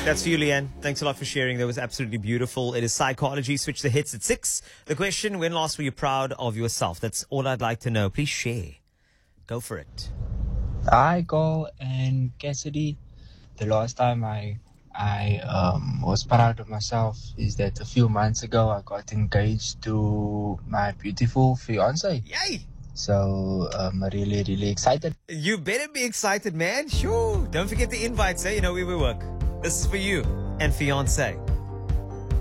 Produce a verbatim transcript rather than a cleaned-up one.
That's for you, Leanne. Thanks a lot for sharing. That was absolutely beautiful. It is Psychology. Switch the hits at six. The question, when last were you proud of yourself? That's all I'd like to know. Please share. Go for it. Hi, Cole and Cassidy. The last time I I um, was proud of myself is that a few months ago I got engaged to my beautiful fiance. Yay! So I'm really, really excited. You better be excited, man. Sure. Don't forget the invites, eh? You know where we work. This is for you and fiance.